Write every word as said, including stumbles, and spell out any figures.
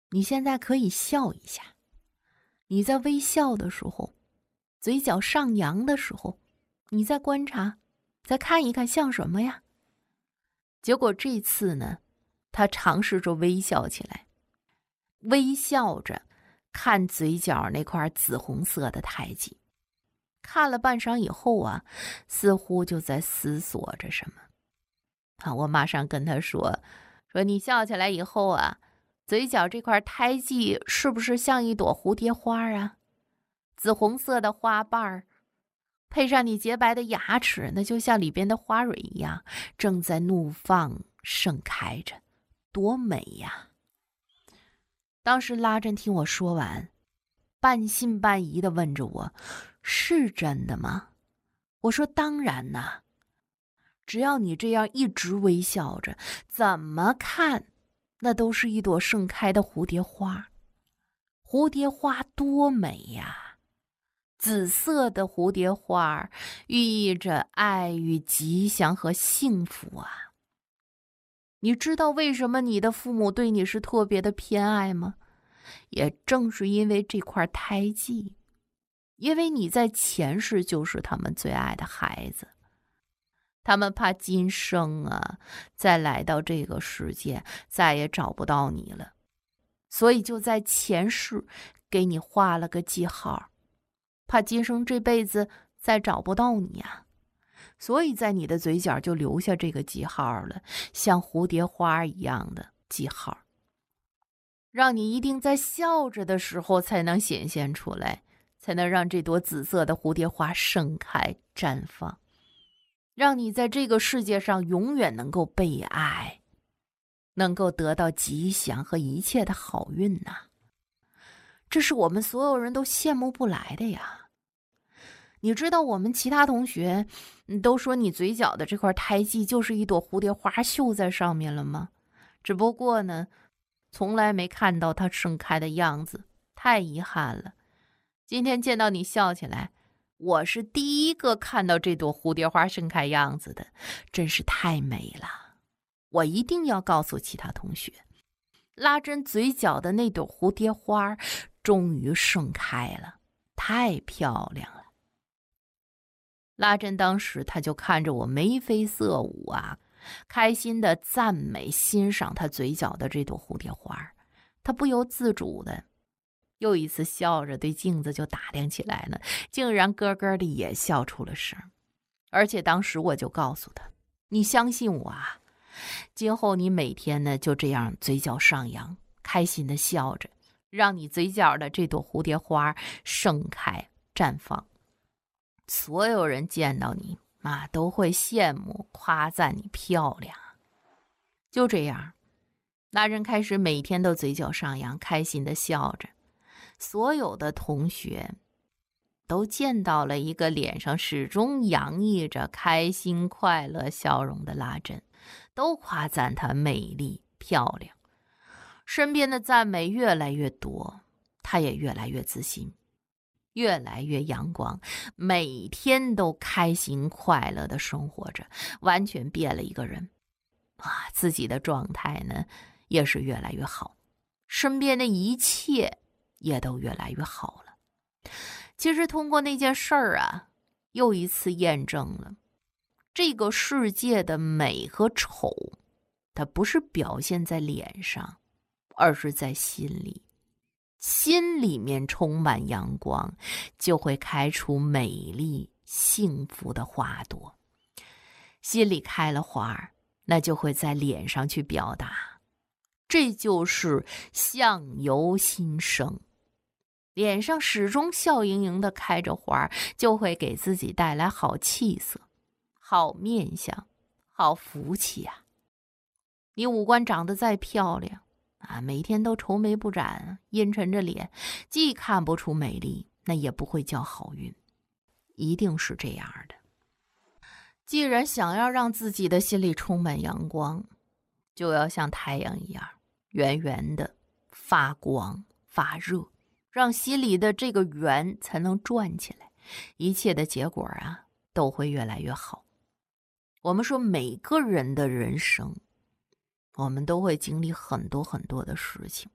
你现在可以笑一下。你在微笑的时候，嘴角上扬的时候，你再观察，再看一看像什么呀？结果这次呢，他尝试着微笑起来，微笑着看嘴角那块紫红色的胎记。看了半晌以后啊，似乎就在思索着什么。啊，我马上跟他说说你笑起来以后啊，嘴角这块胎记是不是像一朵蝴蝶花啊？紫红色的花瓣儿，配上你洁白的牙齿，那就像里边的花蕊一样，正在怒放盛开着，多美呀！当时拉珍听我说完，半信半疑地问着我，是真的吗？我说当然呐，只要你这样一直微笑着，怎么看那都是一朵盛开的蝴蝶花。蝴蝶花多美呀！紫色的蝴蝶花寓意着爱与吉祥和幸福啊！你知道为什么你的父母对你是特别的偏爱吗？也正是因为这块胎记，因为你在前世就是他们最爱的孩子，他们怕今生啊再来到这个世界再也找不到你了，所以就在前世给你画了个记号，怕今生这辈子再找不到你啊，所以在你的嘴角就留下这个记号了，像蝴蝶花一样的记号，让你一定在笑着的时候才能显现出来，才能让这朵紫色的蝴蝶花盛开绽放，让你在这个世界上永远能够被爱，能够得到吉祥和一切的好运呐、啊。这是我们所有人都羡慕不来的呀。你知道我们其他同学都说你嘴角的这块胎记就是一朵蝴蝶花绣在上面了吗？只不过呢，从来没看到它盛开的样子，太遗憾了。今天见到你笑起来，我是第一个看到这朵蝴蝶花盛开样子的，真是太美了。我一定要告诉其他同学，拉珍嘴角的那朵蝴蝶花终于盛开了，太漂亮了。拉珍当时他就看着我眉飞色舞啊，开心的赞美欣赏他嘴角的这朵蝴蝶花，他不由自主的又一次笑着对镜子就打量起来了，竟然咯咯的也笑出了声。而且当时我就告诉他，你相信我啊，今后你每天呢就这样嘴角上扬，开心的笑着，让你嘴角的这朵蝴蝶花盛开绽放，所有人见到你啊都会羡慕夸赞你漂亮。就这样，拉珍开始每天都嘴角上扬，开心的笑着。所有的同学都见到了一个脸上始终洋溢着开心快乐笑容的拉珍，都夸赞她美丽漂亮。身边的赞美越来越多，她也越来越自信，越来越阳光，每天都开心快乐的生活着，完全变了一个人啊！自己的状态呢也是越来越好，身边的一切也都越来越好了。其实通过那件事儿啊，又一次验证了这个世界的美和丑，它不是表现在脸上，而是在心里。心里面充满阳光，就会开出美丽幸福的花朵。心里开了花，那就会在脸上去表达，这就是相由心生。脸上始终笑盈盈的开着花，就会给自己带来好气色、好面相、好福气啊。你五官长得再漂亮啊，每天都愁眉不展，阴沉着脸，既看不出美丽，那也不会叫好运，一定是这样的。既然想要让自己的心里充满阳光，就要像太阳一样圆圆的发光发热，让心里的这个圆才能转起来，一切的结果啊都会越来越好。我们说每个人的人生，我们都会经历很多很多的事情，